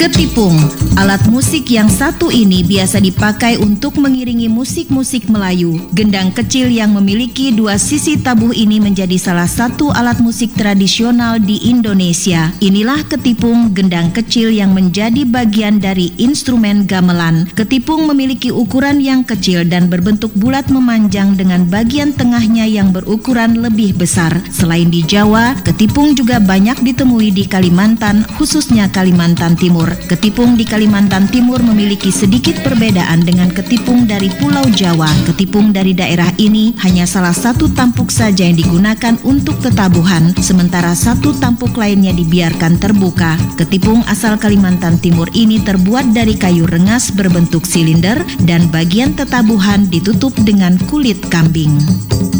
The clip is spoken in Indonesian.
Ketipung, alat musik yang satu ini biasa dipakai untuk mengiringi musik-musik Melayu. Gendang kecil yang memiliki dua sisi tabuh ini menjadi salah satu alat musik tradisional di Indonesia. Inilah ketipung, gendang kecil yang menjadi bagian dari instrumen gamelan. Ketipung memiliki ukuran yang kecil dan berbentuk bulat memanjang dengan bagian tengahnya yang berukuran lebih besar. Selain di Jawa, ketipung juga banyak ditemui di Kalimantan, khususnya Kalimantan Timur. Ketipung di Kalimantan Timur memiliki sedikit perbedaan dengan ketipung dari Pulau Jawa. Ketipung dari daerah ini hanya salah satu tampuk saja yang digunakan untuk tetabuhan, sementara satu tampuk lainnya dibiarkan terbuka. Ketipung asal Kalimantan Timur ini terbuat dari kayu rengas berbentuk silinder dan bagian tetabuhan ditutup dengan kulit kambing.